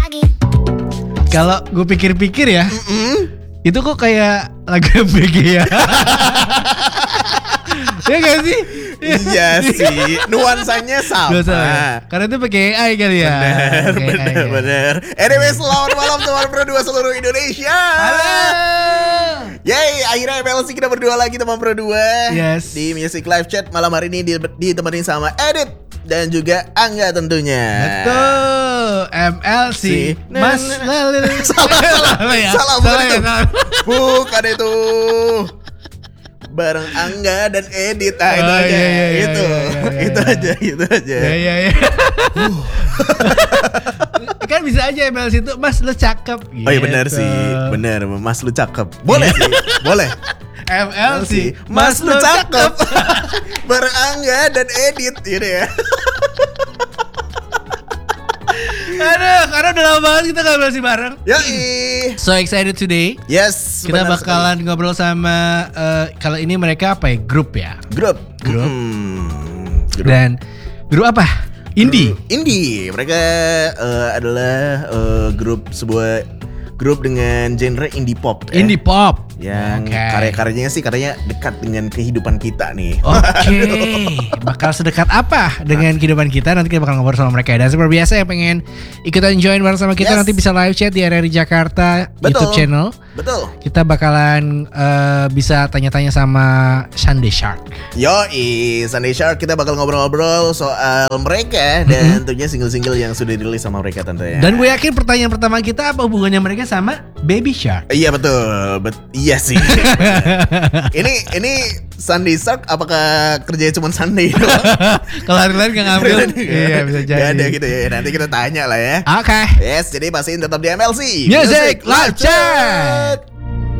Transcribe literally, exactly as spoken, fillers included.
lagi. Kalau gue pikir-pikir ya, Mm-mm. itu kok kayak lagu B G ya. Ya gak sih? Iya sih, nuansanya sama. Gak salah. Karena itu pakai A I kali ya. Bener, Pakai A I bener, ya. bener. Anyway, selamat malam teman Pro dua seluruh Indonesia. Halo. Yeay, akhirnya M L C kita berdua lagi teman Pro dua. Yes. Di Music Live Chat malam hari ini di- ditemenin sama Edit dan juga Angga tentunya. Betul. M L C. Si. Mas lalu. Salah, salah, ya? salah, bukan Salah itu. ya, salah. Bukan itu. Bareng Angga dan Edit. Ah, itu Oh, aja. iya, iya, iya, itu. iya, iya, itu iya. aja, itu aja. Ya ya ya. Kan bisa aja M L C itu Mas lu cakep. Oh iya benar Gitu. sih, benar. Mas lu cakep. Boleh sih, boleh. M L C Mas lu cakep. Bareng Angga dan Edit gitu ya. Aduh, karena udah lama banget kita gak masih bareng. Yoi. So excited today. Yes, Kita benar bakalan ngobrol sama eh, kalau ini mereka apa ya? Grup ya. sekali. Grup. Grup. Hmm, grup. Dan grup apa? Indie. Indie. Mereka eh, adalah eh, grup sebuah grup dengan genre indie pop. ya. Indie pop. Yang Oke. karya-karyanya sih karyanya dekat dengan kehidupan kita nih. Oke, bakal sedekat apa dengan kehidupan kita? Nanti kita bakal ngobrol sama mereka. Dan seperti biasa yang pengen ikutan join bareng sama kita Yes. nanti bisa live chat di R R I Jakarta Betul. YouTube channel. Betul. Kita bakalan eh, bisa tanya-tanya sama Sunday Shark. Yoi, Sunday Shark kita bakal ngobrol-ngobrol soal mereka dan tentunya single-single yang sudah dirilis sama mereka tentunya. Dan gue yakin pertanyaan pertama kita apa hubungannya mereka sama Baby Shark? Iya betul, Bet- iya sih. ini ini Sunday Shark apakah kerjanya cuma Sunday doang? Kalau hari lain gak ngambil, iya bisa jadi. Gak ada gitu ya. Nanti kita tanya lah ya. Oke. Yes, jadi pastiin tetap di M L C Music Live Chat.